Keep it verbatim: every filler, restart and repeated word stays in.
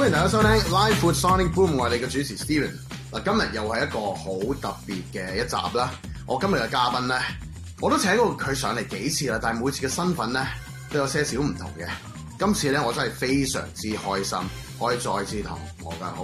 歡迎大家收聽 Live Food Sonic Boom， 我係你嘅主持 Steven。嗱，今日又係一個好特別嘅一集啦。我今日嘅嘉賓咧，我都請過佢上嚟幾次啦，但係每次嘅身份咧都有些少唔同嘅。今次咧，我真係非常之開心，可以再次同我嘅好